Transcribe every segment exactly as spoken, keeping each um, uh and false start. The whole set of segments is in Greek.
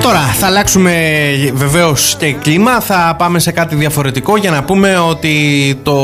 Τώρα θα αλλάξουμε βεβαίως και κλίμα, θα πάμε σε κάτι διαφορετικό για να πούμε ότι το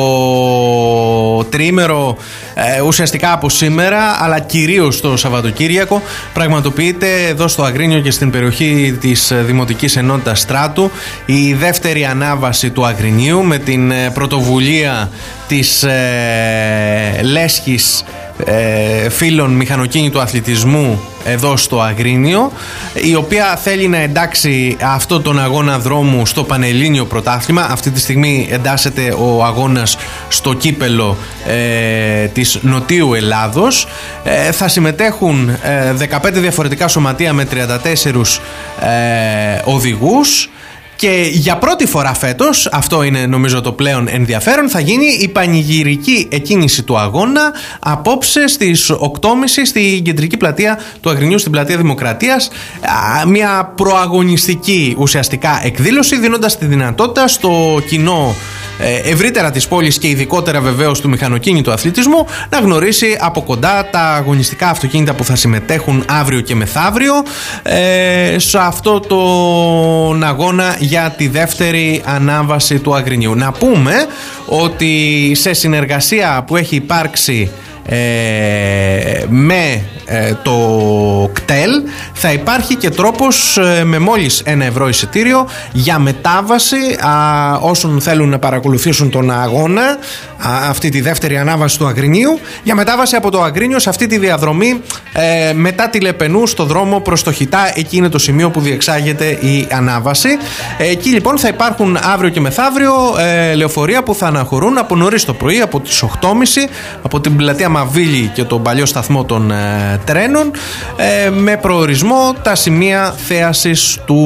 τριήμερο ε, ουσιαστικά από σήμερα, αλλά κυρίως το Σαββατοκύριακο, πραγματοποιείται εδώ στο Αγρίνιο και στην περιοχή της Δημοτικής Ενότητας Στράτου η δεύτερη ανάβαση του Αγρινίου με την πρωτοβουλία της ε, Λέσχης ε, φίλων μηχανοκίνητου αθλητισμού εδώ στο Αγρίνιο, η οποία θέλει να εντάξει αυτό τον αγώνα δρόμου στο Πανελλήνιο Πρωτάθλημα. Αυτή τη στιγμή εντάσσεται ο αγώνας στο κύπελο ε, της Νοτιού Ελλάδος. ε, θα συμμετέχουν ε, δεκαπέντε διαφορετικά σωματεία με τριάντα τέσσερις ε, οδηγούς. Και για πρώτη φορά φέτος, αυτό είναι νομίζω το πλέον ενδιαφέρον, θα γίνει η πανηγυρική εκκίνηση του αγώνα απόψε στις οκτώ και μισή στην κεντρική πλατεία του Αγρινιού, στην πλατεία Δημοκρατίας. Μια προαγωνιστική ουσιαστικά εκδήλωση, δίνοντας τη δυνατότητα στο κοινό ευρύτερα της πόλης και ειδικότερα βεβαίως του μηχανοκίνητου αθλητισμού να γνωρίσει από κοντά τα αγωνιστικά αυτοκίνητα που θα συμμετέχουν αύριο και μεθαύριο ε, σε αυτό τον αγώνα για τη δεύτερη ανάβαση του Αγρινιού. Να πούμε ότι σε συνεργασία που έχει υπάρξει Ε, με ε, το ΚΤΕΛ θα υπάρχει και τρόπος ε, με μόλις ένα ευρώ εισιτήριο για μετάβαση α, όσων θέλουν να παρακολουθήσουν τον αγώνα, α, αυτή τη δεύτερη ανάβαση του Αγρινίου, για μετάβαση από το Αγρίνιο σε αυτή τη διαδρομή ε, μετά τη Λεπενού στο δρόμο προς το Χιτά. Εκεί είναι το σημείο που διεξάγεται η ανάβαση. ε, εκεί λοιπόν θα υπάρχουν αύριο και μεθαύριο ε, λεωφορεία που θα αναχωρούν από νωρίς το πρωί, από τις οκτώ και μισή, από την πλατεία Μαβίλη και τον παλιό σταθμό των ε, τρένων, ε, με προορισμό τα σημεία θέασης του